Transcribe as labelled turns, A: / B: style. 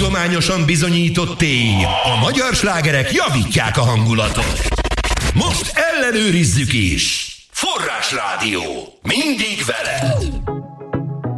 A: tudományosan bizonyított tény. A magyar slágerek javítják a hangulatot. Most ellenőrizzük is. Forrásrádió. Mindig veled.